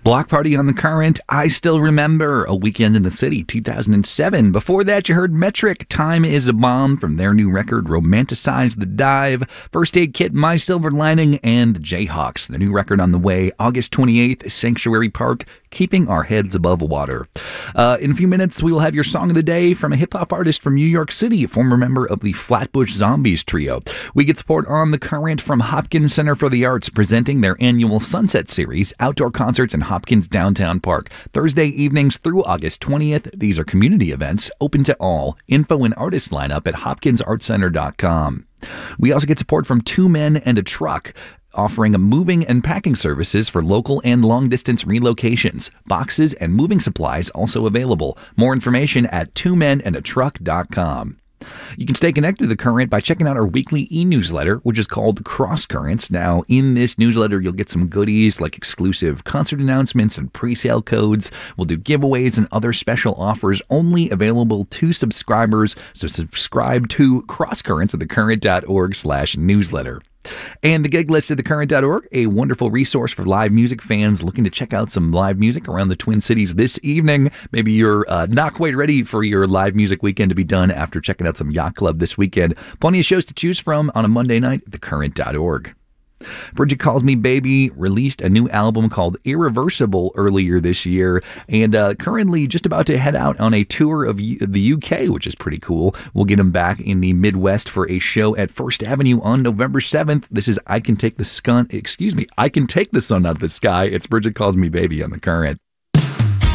Block Party on the Current, I Still Remember, A Weekend in the City, 2007. Before that, you heard Metric, Time is a Bomb, from their new record, Romanticize the Dive. First Aid Kit, My Silver Lining, and the Jayhawks, their new record on the way, August 28th, Sanctuary Park, Keeping Our Heads Above Water. In a few minutes, we will have your song of the day from a hip-hop artist from New York City, a former member of the Flatbush Zombies trio. We get support on the Current from Hopkins Center for the Arts, presenting their annual Sunset Series, outdoor concerts in Hopkins Downtown Park, Thursday evenings through August 20th. These are community events, open to all. Info and artist lineup at hopkinsartcenter.com. We also get support from Two Men and a Truck, offering moving and packing services for local and long-distance relocations. Boxes and moving supplies also available. More information at twomenandatruck.com. You can stay connected to The Current by checking out our weekly e-newsletter, which is called Cross Currents. Now, in this newsletter, you'll get some goodies like exclusive concert announcements and pre-sale codes. We'll do giveaways and other special offers only available to subscribers. So subscribe to Cross Currents at thecurrent.org/newsletter. And the gig list at thecurrent.org, a wonderful resource for live music fans looking to check out some live music around the Twin Cities this evening. Maybe you're not quite ready for your live music weekend to be done after checking out some Yacht Club this weekend. Plenty of shows to choose from on a Monday night at thecurrent.org. Bridget Calls Me Baby released a new album called Irreversible earlier this year, and currently just about to head out on a tour of the UK, which is pretty cool. We'll get him back in the Midwest for a show at First Avenue on November 7th. This is I Can Take the Sun Out of the Sky. It's Bridget Calls Me Baby on The Current.